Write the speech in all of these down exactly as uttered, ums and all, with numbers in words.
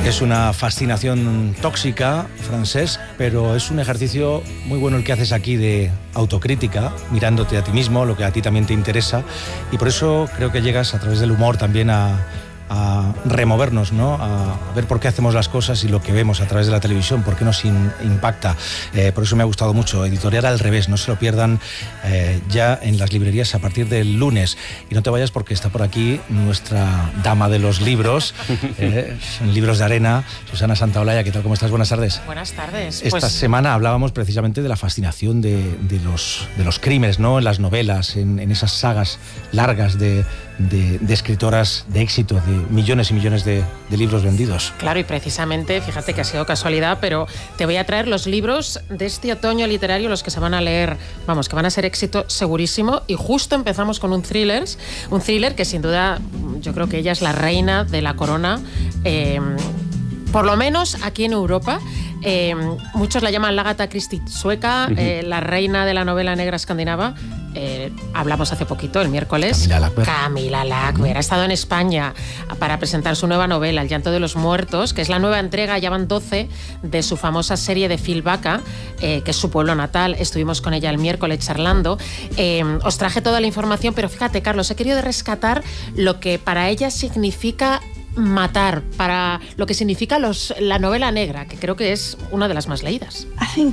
Es una fascinación tóxica, Francesc, pero es un ejercicio muy bueno el que haces aquí de autocrítica, mirándote a ti mismo, lo que a ti también te interesa, y por eso creo que llegas a través del humor también a, a removernos, ¿no? A ver por qué hacemos las cosas y lo que vemos a través de la televisión, por qué nos in, impacta. Eh, por eso me ha gustado mucho. Editorial Al Revés, no se lo pierdan eh, ya en las librerías a partir del lunes. Y no te vayas porque está por aquí nuestra dama de los libros, eh, en Libros de Arena, Susana Santaolalla. ¿Qué tal? ¿Cómo estás? Buenas tardes. Buenas tardes. Esta pues... semana hablábamos precisamente de la fascinación de, de, los, de los crímenes, ¿no? En las novelas, en, en esas sagas largas de, de, de escritoras de éxito, de millones y millones de, de libros vendidos. Claro, y precisamente, fíjate que ha sido casualidad, pero te voy a traer los libros de este otoño literario, los que se van a leer, vamos, que van a ser éxito segurísimo, y justo empezamos con un thriller, un thriller que sin duda, yo creo que ella es la reina de la corona, eh, por lo menos aquí en Europa. Eh, muchos la llaman la Agatha Christie sueca, uh-huh. eh, la reina de la novela negra escandinava. Eh, hablamos hace poquito, el miércoles. Camila Lackberg. Camila Lackberg. Uh-huh. Ha estado en España para presentar su nueva novela, El llanto de los muertos, que es la nueva entrega, ya van doce, de su famosa serie de Phil Baca, eh, que es su pueblo natal. Estuvimos con ella el miércoles charlando. Eh, os traje toda la información, pero fíjate, Carlos, he querido rescatar lo que para ella significa matar, para lo que significa los, la novela negra, que creo que es una de las más leídas.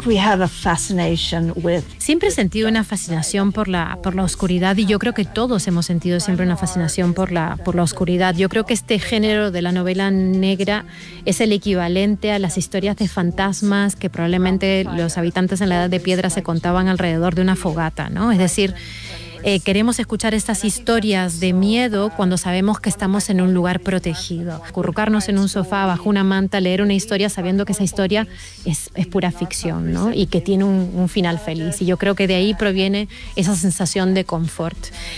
Siempre he sentido una fascinación por la, por la oscuridad, y yo creo que todos hemos sentido siempre una fascinación por la, por la oscuridad. Yo creo que este género de la novela negra es el equivalente a las historias de fantasmas que probablemente los habitantes en la Edad de Piedra se contaban alrededor de una fogata, ¿no? Es decir, Eh, queremos escuchar estas historias de miedo cuando sabemos que estamos en un lugar protegido. Acurrucarnos en un sofá bajo una manta, leer una historia sabiendo que esa historia es, es pura ficción, ¿no? Y que tiene un, un final feliz. Y yo creo que de ahí proviene esa sensación de confort.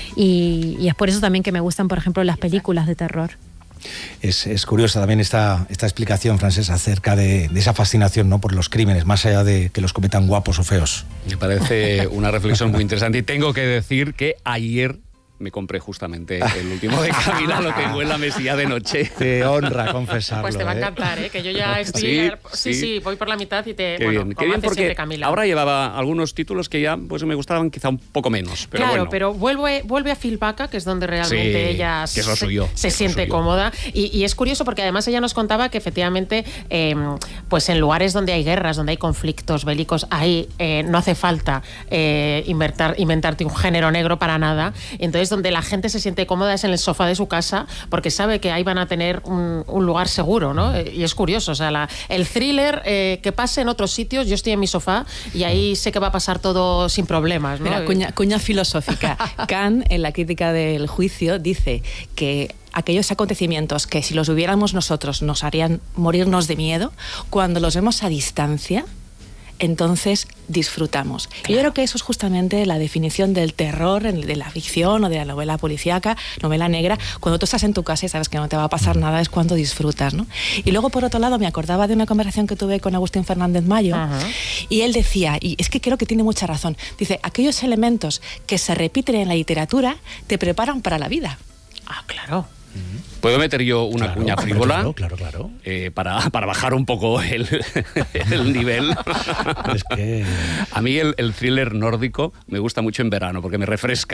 Y, y es por eso también que me gustan, por ejemplo, las películas de terror. Es, es curiosa también esta, esta explicación, Francesc, acerca de, de esa fascinación, ¿no? Por los crímenes, más allá de que los cometan guapos o feos. Me parece una reflexión muy interesante, y tengo que decir que ayer me compré justamente el último de Camila, lo tengo en la mesilla de noche. Te honra confesarlo. Pues te va a encantar, ¿eh? Que yo ya estoy... Sí, sí, sí, sí, voy por la mitad y te... Qué bueno, bien, qué bien, porque siempre, Camila. Ahora llevaba algunos títulos que ya pues me gustaban quizá un poco menos, pero claro, bueno. pero vuelve, vuelve a Phil Baca, que es donde realmente sí, ella que es lo suyo, se, se es siente suyo. cómoda. Y, y es curioso porque además ella nos contaba que efectivamente, eh, pues en lugares donde hay guerras, donde hay conflictos bélicos, ahí eh, no hace falta eh, inventar, inventarte un género negro para nada. Entonces, donde la gente se siente cómoda es en el sofá de su casa, porque sabe que ahí van a tener un, un lugar seguro, ¿no? Y es curioso, o sea, la, el thriller eh, que pase en otros sitios, yo estoy en mi sofá y ahí sé que va a pasar todo sin problemas, ¿no? Mira, cuña, cuña filosófica. Kant, en la crítica del juicio, dice que aquellos acontecimientos que si los viviéramos nosotros nos harían morirnos de miedo, cuando los vemos a distancia, entonces disfrutamos. Claro. Y yo creo que eso es justamente la definición del terror, de la ficción o de la novela policíaca, novela negra. Cuando tú estás en tu casa y sabes que no te va a pasar nada, es cuando disfrutas, ¿no? Y luego, por otro lado, me acordaba de una conversación que tuve con Agustín Fernández Mayo, uh-huh. y él decía, y es que creo que tiene mucha razón, dice, aquellos elementos que se repiten en la literatura te preparan para la vida. Ah, claro. ¿Puedo meter yo una claro, cuña frívola? Claro, claro, claro. Eh, para, para bajar un poco el, el nivel. Es que... A mí el, el thriller nórdico me gusta mucho en verano porque me refresca.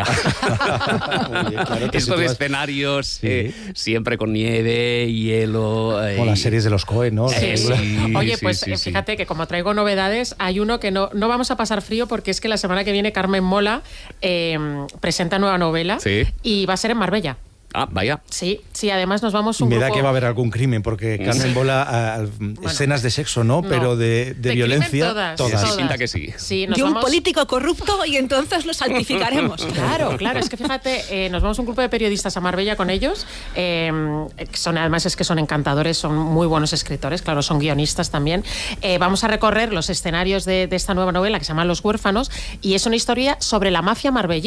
Muy bien, claro, esto sitúas... de escenarios sí. eh, siempre con nieve, hielo... Eh, o las series de los Coen, ¿no? Sí, sí. Sí, Oye, sí, pues sí, sí. fíjate que como traigo novedades, hay uno que no, no vamos a pasar frío porque es que la semana que viene Carmen Mola eh, presenta nueva novela, sí. y va a ser en Marbella. Ah, vaya. Sí, sí, además nos vamos un Me grupo... da que va a haber algún crimen, porque Carmen sí. Bola, uh, bueno, escenas de sexo, ¿no? no. Pero de, de, de violencia, todas. todas. todas. Pinta que sí. sí nos de un vamos... político corrupto, y entonces lo santificaremos. Claro, claro, es que fíjate, eh, nos vamos un grupo de periodistas a Marbella con ellos, eh, son, además es que son encantadores, son muy buenos escritores, claro, son guionistas también. Eh, vamos a recorrer los escenarios de, de esta nueva novela que se llama Los huérfanos, y es una historia sobre la mafia marbellí.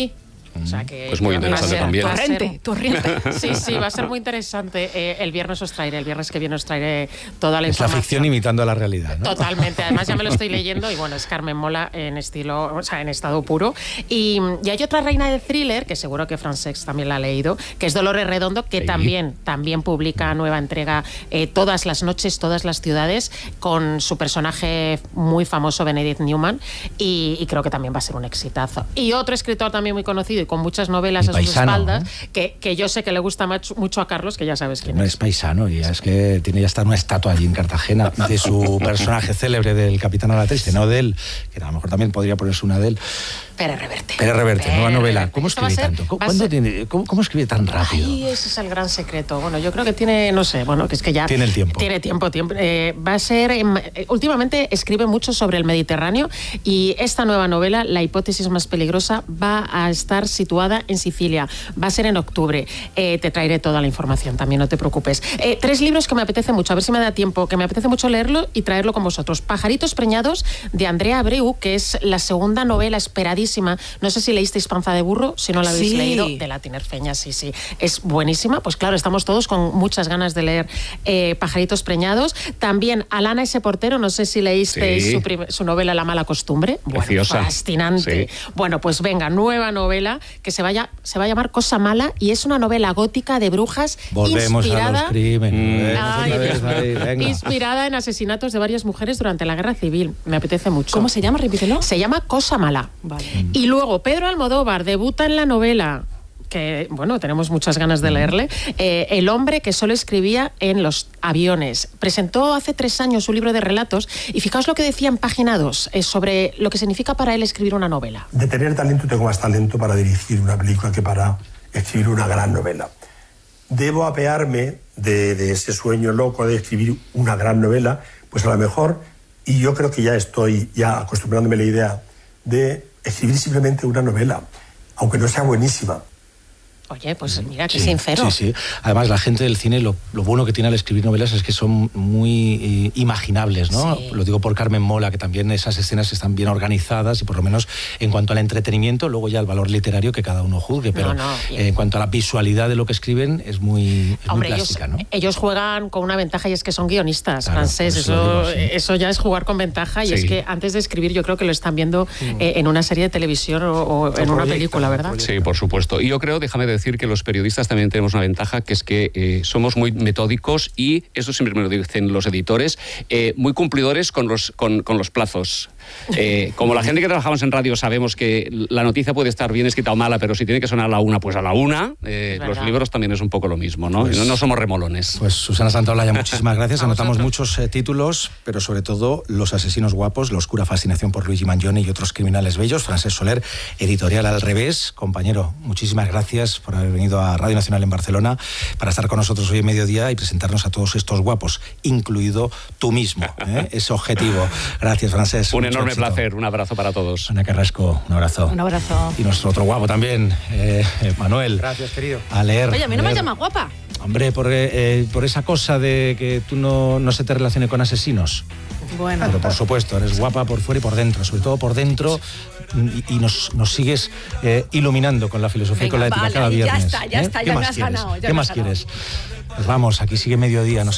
O sea que pues muy interesante ser, también. Torrente, torrente. Sí, sí, va a ser muy interesante. Eh, el viernes os traeré, el viernes que viene os traeré toda la es información. la ficción imitando a la realidad, ¿no? Totalmente. Además ya me lo estoy leyendo y bueno, es Carmen Mola en estilo, o sea, en estado puro. Y, y hay otra reina de thriller, que seguro que Francesc también la ha leído, que es Dolores Redondo, que sí. también, también publica nueva entrega eh, todas las noches, todas las ciudades, con su personaje muy famoso, Benedict Newman, y, y creo que también va a ser un exitazo. Y otro escritor también muy conocido y con muchas novelas Mi a sus paisano, espaldas, ¿no? que, que yo sé que le gusta macho- mucho a Carlos, que ya sabes quién No es. es paisano, y es que tiene ya está una estatua allí en Cartagena de su personaje célebre del Capitán a la Triste, no de él, que a lo mejor también podría ponerse una de él. Pérez Reverte. Pérez Reverte, Pérez nueva novela. Reverte. ¿Cómo Esto va a escribe ser- tanto? ¿Cómo, va a ¿cuándo ser- tiene- cómo- cómo escribe tan rápido? Ay, ese es el gran secreto. Bueno, yo creo que tiene, no sé, bueno, que es que ya... Tiene el tiempo. Tiene tiempo, tiempo. Eh, va a ser... en- eh, últimamente escribe mucho sobre el Mediterráneo y esta nueva novela, La hipótesis más peligrosa, va a estar situada en Sicilia. Va a ser en octubre. Eh, te traeré toda la información también, no te preocupes. Eh, tres libros que me apetece mucho, a ver si me da tiempo, que me apetece mucho leerlo y traerlo con vosotros. Pajaritos preñados, de Andrea Abreu, que es la segunda novela esperadísima. No sé si leísteis Panza de burro, si no la habéis Sí. leído, de la Tinerfeña, sí, sí. Es buenísima. Pues claro, estamos todos con muchas ganas de leer eh, Pajaritos preñados. También Alana ese portero, no sé si leísteis Sí. su, prim- su novela La mala costumbre. Bueno, Preciosa. fascinante. Sí. Bueno, pues venga, nueva novela que se, vaya, se va a llamar Cosa Mala y es una novela gótica de brujas Volvemos inspirada... a los crímenes. Mm. Volvemos Ay, otra vez Dios mío. ahí, venga. Inspirada en asesinatos de varias mujeres durante la Guerra Civil. Me apetece mucho. ¿Cómo se llama? Repítelo. Se llama Cosa Mala. Vale. Y luego Pedro Almodóvar debuta en la novela, que bueno, tenemos muchas ganas de leerle, eh, El hombre que solo escribía en los aviones. Presentó hace tres años un libro de relatos y fijaos lo que decía en página dos eh, sobre lo que significa para él escribir una novela. De tener talento tengo más talento para dirigir una película que para escribir una gran novela. Debo apearme de, de ese sueño loco de escribir una gran novela, pues a lo mejor, y yo creo que ya estoy ya acostumbrándome a la idea de escribir simplemente una novela, aunque no sea buenísima. Oye, pues mira qué Sí, sincero. Sí, sí. Además, la gente del cine, lo, lo bueno que tiene al escribir novelas es que son muy eh, imaginables, ¿no? Sí. Lo digo por Carmen Mola, que también esas escenas están bien organizadas y por lo menos en cuanto al entretenimiento, luego ya el valor literario que cada uno juzgue, pero No, no, eh, en cuanto a la visualidad de lo que escriben es muy, es muy Hombre, plástica, ellos, ¿no? ellos juegan con una ventaja y es que son guionistas, Claro, Francés. por eso lo Eso, digo, sí. eso ya es jugar con ventaja y Sí. es que antes de escribir yo creo que lo están viendo eh, en una serie de televisión o, o en una proyectan, película, lo ¿verdad? proyectan. Sí, por supuesto. Y yo creo, déjame decir, que los periodistas también tenemos una ventaja, que es que eh, somos muy metódicos y, eso siempre me lo dicen los editores, eh, muy cumplidores con los, con, con los plazos. Eh, como la gente que trabajamos en radio sabemos que la noticia puede estar bien escrita o mala, pero si tiene que sonar a la una, pues a la una. Eh, Es los verdad. libros también es un poco lo mismo, ¿no? Pues- no, no somos remolones. Pues Susana Santaolalla, muchísimas gracias. A Anotamos vosotros. muchos eh, títulos, pero sobre todo Los asesinos guapos, La oscura fascinación por Luigi Mangione y otros criminales bellos. Francesc Soler, editorial Al Revés. Compañero, muchísimas gracias por haber venido a Radio Nacional en Barcelona para estar con nosotros hoy en mediodía y presentarnos a todos estos guapos, incluido tú mismo. ¿eh? Ese objetivo. Gracias, Francesc. Un Mucho enorme éxito. placer, un abrazo para todos. Ana Carrasco, un abrazo. Un abrazo. Y nuestro otro guapo también, eh, eh, Manuel. Gracias, querido. A leer. Oye, a mí no me leer. llama guapa. Hombre, por, eh, por esa cosa de que tú no, no se te relacione con asesinos. Bueno. Pero por supuesto, eres guapa por fuera y por dentro, sobre todo por dentro, y, y nos, nos sigues eh, iluminando con la filosofía y con la Venga, ética vale, cada ya viernes. está, ya ¿eh? está, ¿Qué ya me más has quieres? ganado, ya ¿Qué me más has ganado. quieres? Pues vamos, aquí sigue mediodía, no